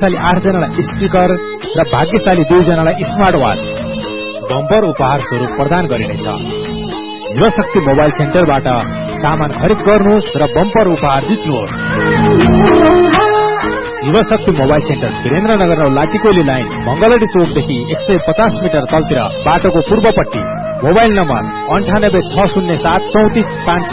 भाग्यशाली 8 जनालाई स्पिकर र भाग्यशाली 2 जनालाई स्मार्ट वाच बम्पर उपहार स्वरूप प्रदान गरिनेछ। युवशक्ति मोबाइल सेन्टरबाट सामान खरिद गर्नुहोस् र बम्पर उपहार जित्नुहोस्। युवशक्ति mobile centre Birendranagar लाटीकोली line मंगलडी चोकदेखि 150 metre तलतिर बाटोको पूर्वपट्टि। Mobile number 9860734500।